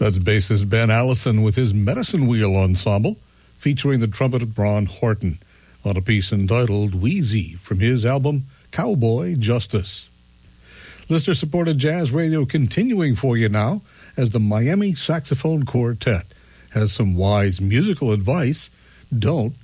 That's bassist Ben Allison with his Medicine Wheel Ensemble, featuring the trumpeter Ron Horton, on a piece entitled Wheezy from his album Cowboy Justice. Listener-supported jazz radio continuing for you now as the Miami Saxophone Quartet has some wise musical advice. Don't